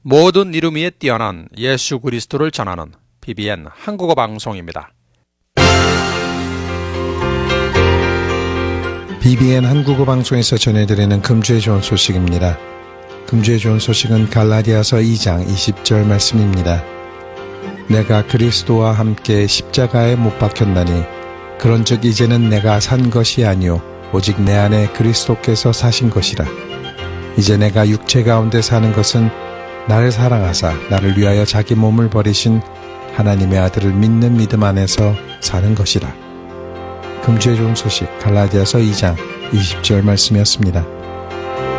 모든 이름 위에 뛰어난 예수 그리스도를 전하는 BBN 한국어 방송입니다. BBN 한국어 방송에서 전해드리는 금주의 좋은 소식입니다. 금주의 좋은 소식은 갈라디아서 2장 20절 말씀입니다. 내가 그리스도와 함께 십자가에 못 박혔나니 그런즉 이제는 내가 산 것이 아니요 오직 내 안에 그리스도께서 사신 것이라. 이제 내가 육체 가운데 사는 것은 나를 사랑하사 나를 위하여 자기 몸을 버리신 하나님의 아들을 믿는 믿음 안에서 사는 것이라. 금주의 좋은 소식 갈라디아서 2장 20절 말씀이었습니다.